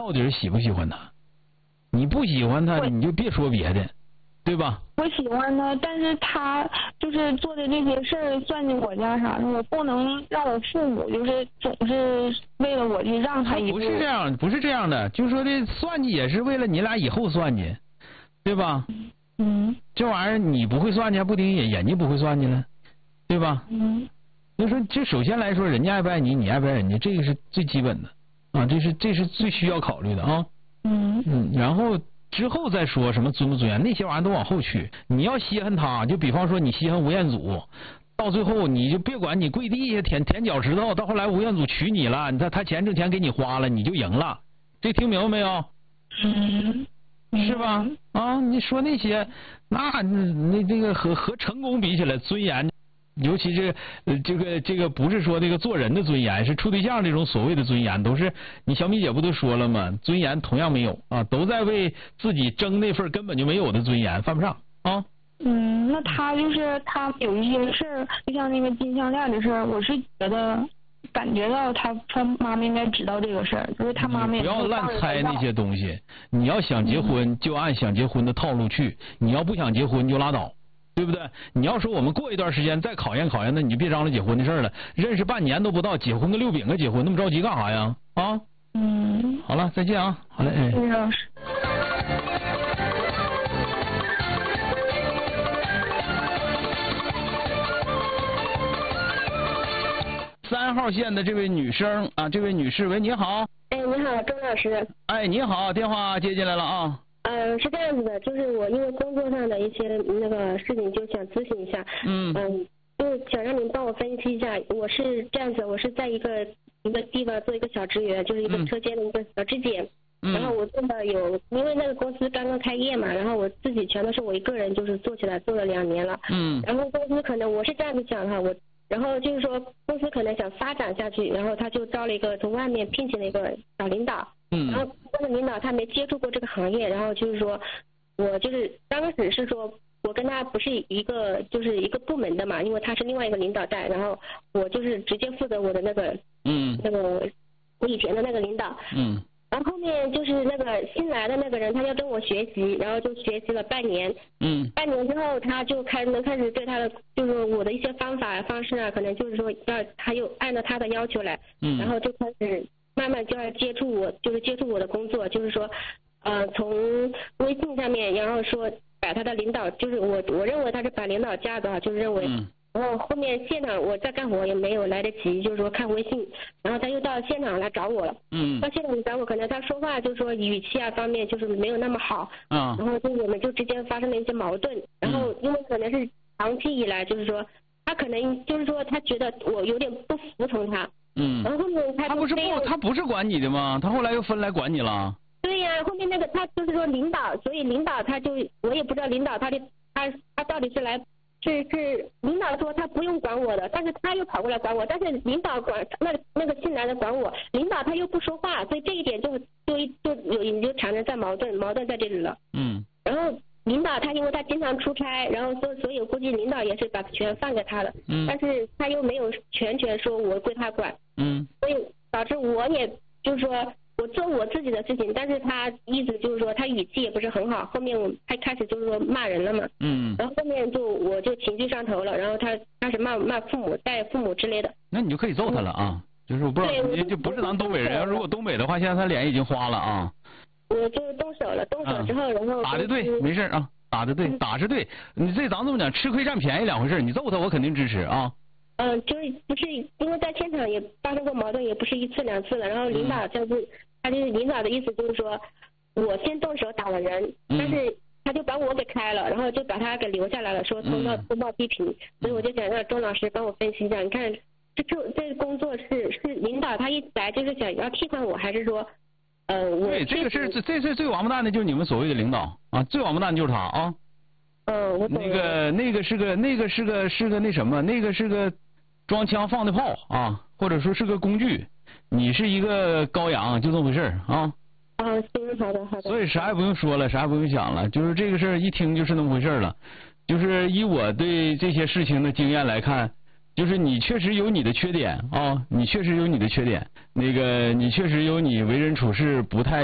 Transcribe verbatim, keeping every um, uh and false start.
到底是喜不喜欢他？你不喜欢他，你就别说别的，对吧？ 我喜欢他，但是他就是做的这些事儿算计我家啥的，我不能让我父母就是总是为了我去让他一步。 不是这样，不是这样的，就说这算计也是为了你俩以后算计，对吧？ 嗯。 这玩意儿你不会算计，还不顶眼眼睛不会算计呢，对吧？ 嗯。 就说这首先来说，人家爱不爱你，你爱不爱人家，这个是最基本的啊，这是这是最需要考虑的啊。 嗯嗯，然后之后再说什么尊不尊严，那些玩意儿都往后去。你要稀罕他，就比方说你稀罕吴彦祖，到最后你就别管你跪地下舔舔脚趾头，到后来吴彦祖娶你了，他他钱挣钱给你花了，你就赢了。这听明白没有？ 嗯。 是吧？啊，你说那些，那那这个和和成功比起来，尊严。尤其是呃这个这个不是说这个做人的尊严，是处对象这种所谓的尊严，都是你小米姐不都说了吗？尊严同样没有啊，都在为自己争那份根本就没有的尊严，犯不上啊。 嗯，那他就是他有一些事儿，就像那个金项链的事儿，我是觉得感觉到他他妈妈应该知道这个事儿，就是他妈妈也不要乱猜那些东西。你要想结婚，嗯、就按想结婚的套路去；你要不想结婚就拉倒。对不对？你要说我们过一段时间再考验考验，那你就别张罗结婚的事了。认识半年都不到，结婚个六饼个结婚，那么着急干啥呀？啊？ 嗯。 好了，再见啊！好嘞，哎。 谢谢老师。 三号线的这位女生啊，这位女士，喂，你好。 哎，你好，周老师。 哎，你好，电话接进来了啊。 呃，是这样子的，就是我因为工作上的一些那个事情，就想咨询一下。 嗯。 嗯，就想让您帮我分析一下。我是这样子，我是在一个一个地方做一个小职员，就是一个车间的一个小质检。嗯。然后我做了有，因为那个公司刚刚开业嘛，然后我自己全都是我一个人，就是做起来做了两年了。 嗯。 然后公司可能我是这样子想哈，我然后就是说公司可能想发展下去，然后他就招了一个从外面聘请了一个小领导。 嗯， 然后那个领导他没接触过这个行业，然后就是说，我就是刚开始是说我跟他不是一个就是一个部门的嘛，因为他是另外一个领导带，然后我就是直接负责我的那个嗯那个我以前的那个领导。 嗯。 然后后面就是那个新来的那个人，他要跟我学习，然后就学习了半年。 嗯。 半年之后，他就开能开始对他的就是我的一些方法方式啊，可能就是说要他又按照他的要求来。 嗯。 然后就开始。慢慢就要接触我，就是接触我的工作，就是说，呃，从微信上面，然后说把他的领导，就是我我认为他是把领导架的，就是认为， 嗯、 然后后面现场我在干活也没有来得及，就是说看微信，然后他又到现场来找我了， 嗯， 到现场来找我，可能他说话就是说语气啊方面就是没有那么好， 啊， 然后就我们就之间发生了一些矛盾，然后因为可能是长期以来就是说，他可能就是说他觉得我有点不服从他。 嗯， 然后后面他他不是不他不是管你的吗？他后来又分来管你了。 对呀、啊，后面那个他就是说领导，所以领导他就我也不知道领导他的他他到底是来是是领导说他不用管我的，但是他又跑过来管我，但是领导管那那个新来的管我，领导他又不说话，所以这一点就就就有你就产生在矛盾矛盾在这里了。 嗯， 然后。领导他因为他经常出差，然后所所以估计领导也是把权放给他了， 嗯， 但是他又没有全权说我归他管， 嗯， 所以导致我也就是说我做我自己的事情，但是他一直就是说他语气也不是很好，后面我他开始就是说骂人了嘛， 嗯， 然后后面就我就情绪上头了，然后他开始骂骂父母带父母之类的。 那你就可以揍他了啊，就是我不知道你就不是咱东北人，如果东北的话，现在他脸已经花了啊。 我就动手了，动手之后，啊、然后打的对，没事啊，打的对，打是对。你这咱这么讲，吃亏占便宜两回事，你揍他我肯定支持啊。 嗯、呃，就是不是因为在现场也发生过矛盾，也不是一次两次了。然后领导就是、嗯、他就是领导的意思就是说，我先动手打了人， 嗯、 但是他就把我给开了，然后就把他给留下来了，说通报通报批评。嗯、所以我就想让周老师帮我分析一下，你看这这这个工作是是领导他一来就是想要替换我，还是说？呃，我对，这个是这这这最王八蛋的就是你们所谓的领导啊，最王八蛋就是他啊。 嗯，我懂了。 那个那个是个那个是个是个那什么，那个是个装枪放的炮啊，或者说是个工具。你是一个羔羊，就这么回事啊。 啊，行，好的好的。 所以啥也不用说了，啥也不用想了，就是这个事儿一听就是那么回事了。就是以我对这些事情的经验来看。就是你确实有你的缺点啊，你确实有你的缺点，那个你确实有你为人处事不太。